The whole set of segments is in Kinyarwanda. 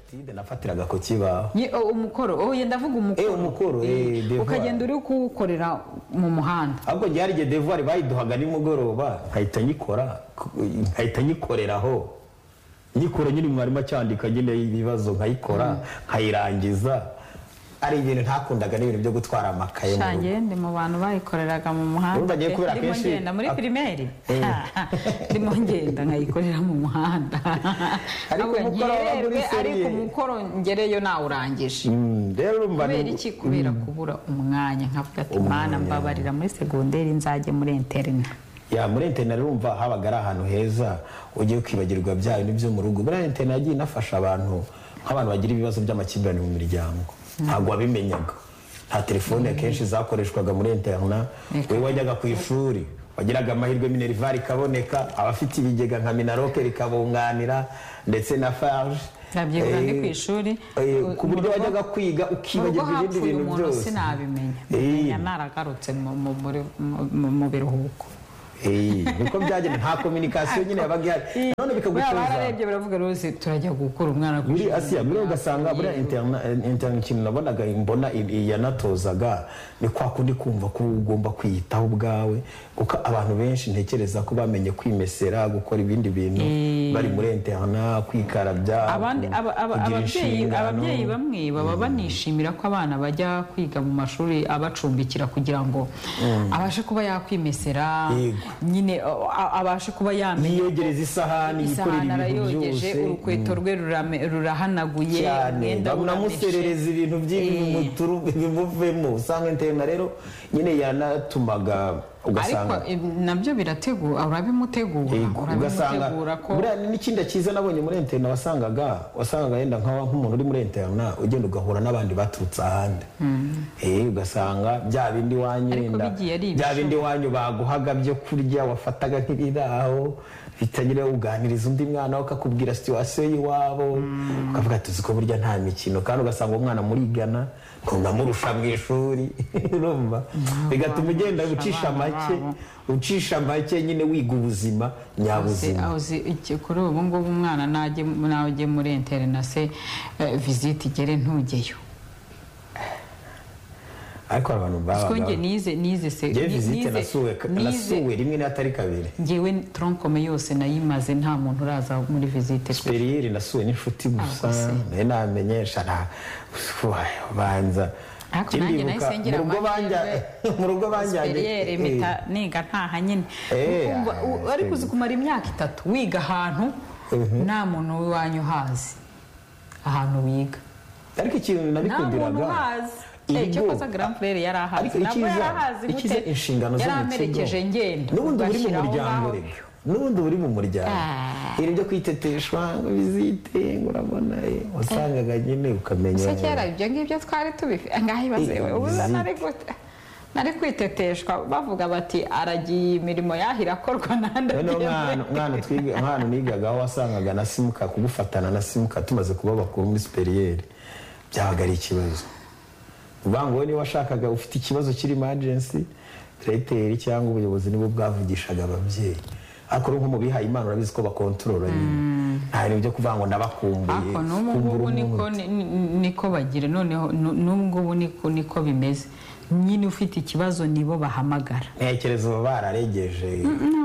tide nafatiraga ku kibaho umukoro yenda ndavuga umukoro ukagenda uri kuwukorera mu muhanda ahubwo ryari je devoir bayiduhaga nimugoroba nkahita nyikoreraho nyikora nyiri mwarimu cyandika nyine ibibazo nkayikora nkayirangiza ari ibintu ntakundaga n'ibintu byo gutwara amakaye mu rugo ndi mu bantu bayikoreraga mu muhanda ndimo ngenda muri primaire ndimo ngenda nkayikorera mu muhanda ariko umukoro ngereyo nawe urangije rero kubera iki kubera kubura umwanya nkavuga ati mana mbabarira muri secondaire nzajye muri internet muri internet urumva habaga ari ahantu heza ugiye kwibagirwa byayo n'ibyo mu rugo muri internet yagiye inafasha abantu nk'abantu bagira ibibazo by'amakimbirane mu miryango ntabwo wabimenyaga nta telefone kenshi zakoreshwaga muri internet wewe wajyaga ku ishuri wagiraga amahirwe Minerval ikaboneka abafite ibigega nka Minaroke rikabunganira ndetse na Farge nabyigura ndi ku ishuri ku buryo wajyaga kwiga ukibagirwa ibindi bintu byose sinabimenya naragarutse mu biruhuko niko byagenda nta communication nyine yabaga ihari none bikagutuza bararebye baravuga rose turajya gukora umwana muri Asia muri ugasanga muri internet kintu nabonaga imbona yanatozaga ni kwa kundi kumva ko ugomba kwiyitaho ubwawe kuko abantu benshi ntekereza ko bamenye kwimesera gukora ibindi bintu bari muri internet kwikarabya ababyeyi bamwe baba banishimira ko abana bajya kwiga mu mashuri abacumbikira kugira ngo abashe kuba yakwimesera nyine abashe kuba yamenye yiyegereza isahani yikorera ibintu byose urukweto rwe rurahanaguye mwenda unamuserereza ibintu by'ibimuturu bimuvemo usanga internet rero nyine yanatumaga ugasanga nabyo birategura urabimutegura ko n'ikindi cyiza nabonye muri internet wasangaga yenda nk'umuntu uri muri internet ugenda ugahura n'abandi baturutse ahandi ugasanga bya bindi wanyu baguhaga byo kurya wafataga nk'ibiraho bitagira uganiriza undi mwana ukakubwira situation yiwabo ukavuga ati uziko burya nta mikino kandi ugasanga umwana murigana ngamurusha mu ishuri urumva bigatuma ugenda ucisha make nyine wiga ubuzima nyabuzima kuri ubu ngubu umwana najye muri internet se visite igere ntugeyo ariko abantu babaga nize se visite nasuwe rimwe n'atari kabiri ngewe troncome yose nayimaze nta muntu uraza muri visite superieur nasuwe n'inshuti gusa namenyesha banza ariko nanjye nayisengira mu rugo banjyanye mita niga ntaha nyine ariko uzi kumara imyaka 3 wiga ahantu nta muntu w'iwanyu hazi ahantu wiga ariko ikintu nabikundiraga icyo koza grand frère yari ahazi nabwo yarahazi gute inshingano zo yaramerekeje ngenda n'ubundi uri mu muryango iri byo kwiteteshwa ngo bizite ngo urabona wasangaga nyine ukamenya se kera ibyo ngibyo twari tubifite ngaho ibazewe ubuzana ari gute nari kwiteteshwa bavuga bati aragiye imirimo yahira akorwa nande mwana nigaga wasangaga na simuka kugufatana na simuka tumaze kuba bakuru muri superieur byabaga ari ikibazo ubango ni washakaga ufite ikibazo kiri emergency directeur cyangwa ubuyobozi nibo bwavugishaga ababyeyi akora nko mu bihaye Imana urabizi ko bakontrola nyine nta bintu byo kuvango ndabakumbuye ako n'ubu niko bagira noneho n'ubwo niko bimeze nyine ufite ikibazo nibo bahamagara ntekerezo bararegeje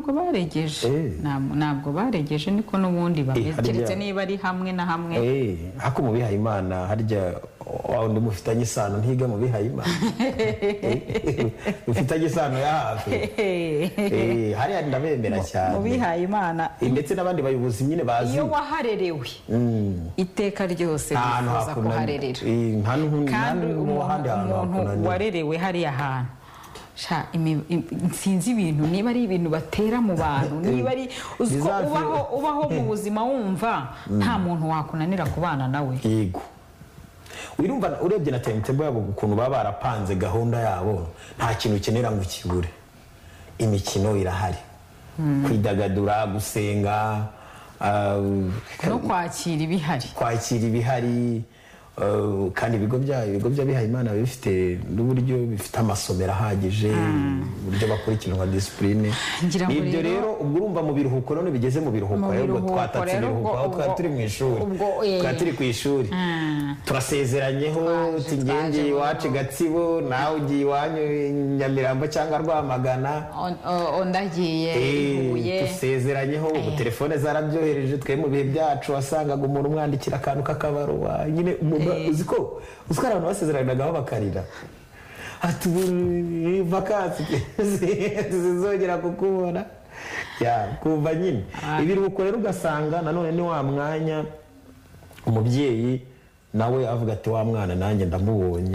ntabwo baregeje niko n'ubundi bameze keretse niba ari hamwe na hamwe ako mu bihaye Imana harya wawundi mufitanye isano ntiga mu bihaye Imana ufitanye isano ya hafi hariya ndabemera cyane mu bihaye Imana ndetse n'abandi bayobozi nyine bazi iyo waharerewe iteka ryose bifuza kuharerera kandi umuntu warerewe hariya hantu sinzi ibintu niba ari ibintu batera mu bantu niba ari uziko ubaho mu buzima wumva nta muntu wakunanira kubana nawe yego wirumva urebye na timetable yabo ukuntu baba barapanze gahunda yabo nta kintu ukenera ngo kibure imikino irahari kwidagadura gusenga no kwakira ibihari kandi ibigo by'abihaye Imana bifite n'uburyo bifite amasomero ahagije, uburyo bakurikiranwa disipurine. Ibyo rero ubwo urumva mu biruhuko none bigeze mu biruhuko rero twatatse ibiruhuko aho twari turi mu ishuri, twari turi ku ishuri turasezeranyeho uti ngiye iwacu Gatsibo, nawe ugiye iwanyu Nyamirambo cyangwa Rwamagana, ndagiye Huye, tusezeranyeho. Ubu telefone zarabyohereje, twe mu bihe byacu wasangaga umuntu umwandikira akantu k'akabaruwa nyine. Uziko abantu basezeranagaho bakarira ati vakansi zizongera kukubona kumva nyine. Ibiruhuko rero ugasanga nanone ni wa mwanya umubyeyi nawe avuga ati wa mwana nanjye ndamubonye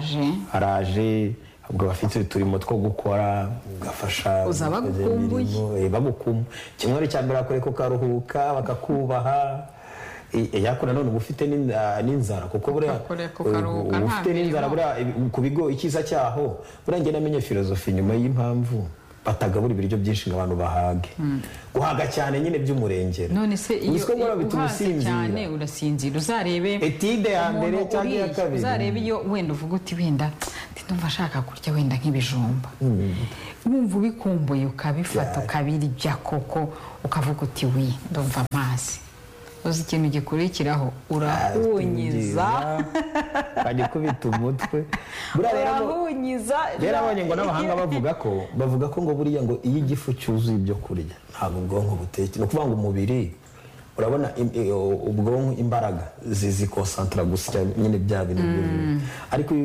araje, ubwo bafite uturimo two gukora ugafasha bagukumbuye. Kimwe cya mbere bakore ko karuhuka bakakubaha, yako nanone uba ufite n'inzara, kuko buriya ufite n'inzara ku bigo. Icyiza cyaho buriya njye namenye filozofi nyuma y'impamvu batagabura ibiryo byinshi ngo abantu bahage. Guhaga cyane nyine by'umurengera. None se iyo uhaze cyane urasinzira. Uzarebe etide ya mbere cyangwa iya kabiri, uzarebe iyo wenda uvuga uti wenda ndumva ashaka kurya wenda nk'ibijumba, wumva ubikumbuye ukabifata ukabirya koko, ukavuga uti ndumva amazi. Uzi ikintu gikurikiraho urahunyiza, bajya kubita umutwe, urahunyiza. Rero abonye ngo n'abahanga bavuga ko ngo buriya ngo iyo igifu cyuzuye ibyo kurya ntabwo ubwonko butekera. Ni ukuvuga ngo umubiri urabona ubwonko imbaraga zikonsantara gusa nyine bya bintu ariko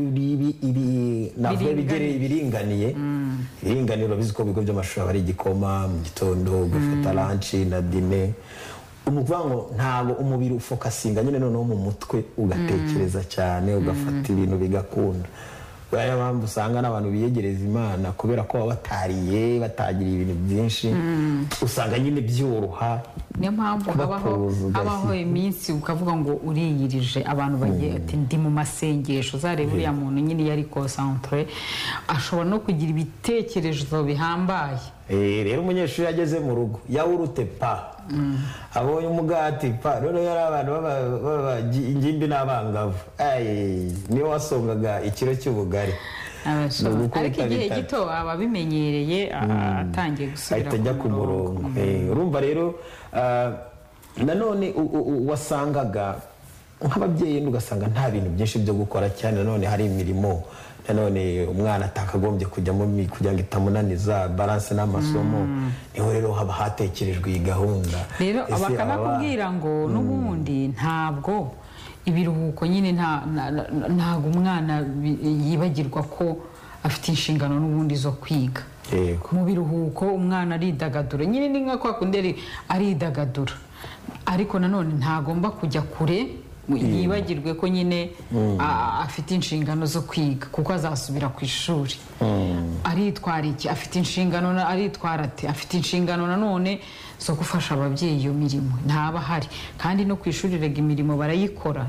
navuga bigereye ibiringaniye. Urabizi ko ibigo by'amashuri aba ari igikoma mu gitondo, ugafata lanchi na dine. Umuvuga ngo ntabwo umubiri ufokasinga nyine noneho mu mutwe ugatekereza cyane, ugafata ibintu bigakunda. Buriya mpamvu usanga n'abantu biyegereza Imana kubera ko baba batariye batagiriye ibintu byinshi, usanga nyine byoroha. Niyo mpamvu habaho iminsi ukavuga ngo uriyirije. Abantu bagiye ati ndi mu masengesho, uzareba uriya muntu nyine yari concentré, ashobora no kugira ibitekerezo bihambaye. Rero umunyeshuri yageze mu rugo yawurute pa abonye umugati pa, rero yari abantu ingimbi n'abangavu, niyo wasongaga ikiro cy'ubugari. Ariko igihe gito aba bimenyereye atangiye gusubira ajya ku murongo. Urumva rero nanone wasangaga nk'ababyeyi ugasanga nta bintu byinshi byo gukora cyane, nanone hari imirimo nanone umwana atakagombye kujyamo kugira ngo itamunaniza balance n'amasomo. Niho rero haba hatekerejwe iyi gahunda. Rero bakanakubwira ngo n'ubundi ntabwo ibiruhuko nyine ntabwo umwana yibagirwa ko afite inshingano n'ubundi zo kwiga. Mu biruhuko umwana aridagadura nyine, ni nka kwa kundi aridagadura, ariko nanone ntagomba kujya kure yibagirwe ko nyine afite inshingano zo kwiga, kuko azasubira ku ishuri. Aritwara iki? Afite inshingano. Aritwara ati afite inshingano nanone zo gufasha ababyeyi. Iyo mirimo ntaba hari, kandi no ku ishuri rega imirimo barayikora.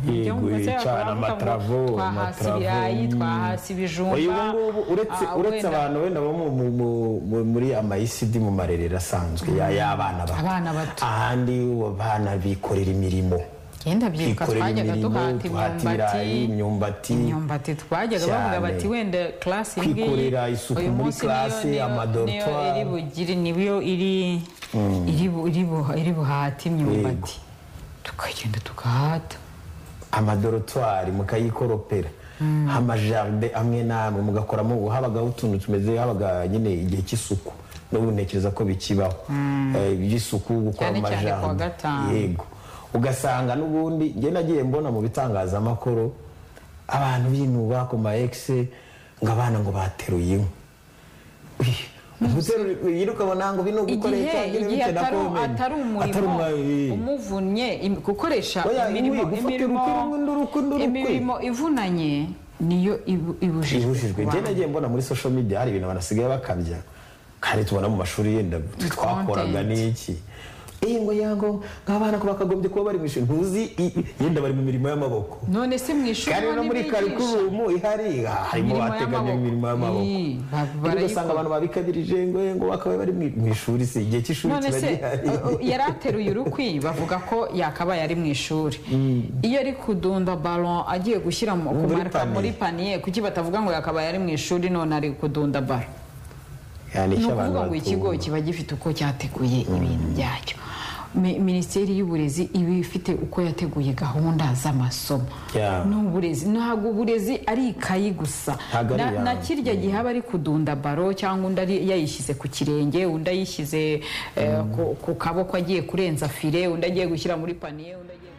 Twahasi ibirayi, twahasi ibijumba. Uretse abantu wenda bo muri amayisidi mu marerero asanzwe y'abana bato, ahandi abana bikorera imirimo. Genda byibuka twajyaga duhata imyumbati, twajyaga bavuga bati wenda class ngiyi kwikorera isuku muri class, amadortoir niyo iri buhata imyumbati, tukagenda tukahata amadortoir mukayikoropera. Amajardin amwe namwe mugakoramo, habagaho utuntu tumeze, habaga nyine igihe cy'isuku. N'ubu ntekereza ko bikibaho iby'isuku, gukora amajardin. Yego, ugasanga n'ubundi njye nagiye mbona mu bitangazamakuru abantu binuba ku ma ex ngo abana ngo bateruye yiruka bonango bino gukorera cyangwa igihe atari umurimo umuvunye gukoresha imirimo ivunanye niyo ibujijwe. Njye nagiye mbona muri social media hari ibintu banasigaye bakabya, kandi tubona mu mashuri yenda twakoraga n'iki ngo yango nk'abana ko bakagombye kuba bari mu ishuri ntuzi yenda bari mu mirimo y'amaboko none se mu ishuri kandi no muri karikurumu ihari harimo bateganya imirimo y'amaboko ugasanga abantu babikabirije ngo bakaba bari mu ishuri se igihe cy'ishuri kiba gihari yari ateruye urukwi bavuga ko yakabaye ari mu ishuri iyo ari kudunda ballon agiye gushyira kumarika muri paniye kuki batavuga ngo yakabaye ari mu ishuri none ari kudunda ballon ni ukuvuga ngo ikigo kiba gifite uko cyateguye ibintu byacyo Minisiteri y'uburezi iba ifite uko yateguye gahunda z'amasomo n'uburezi ntabwo uburezi ari ikayi gusa na kirya gihe aba ari kudunda baro cyangwa undi yayishyize ku kirenge undi ayishyize ku kaboko agiye kurenza file undi agiye gushyira muri paniye undi agiye